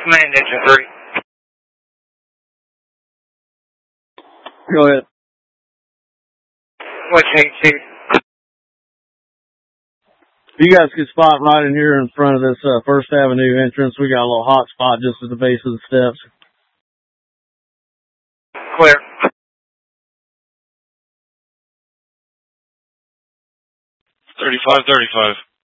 Command engine 3. Go ahead. What's HC? You guys can spot right in here in front of this First Avenue entrance. We got a little hot spot just at the base of the steps. Clear. 3535.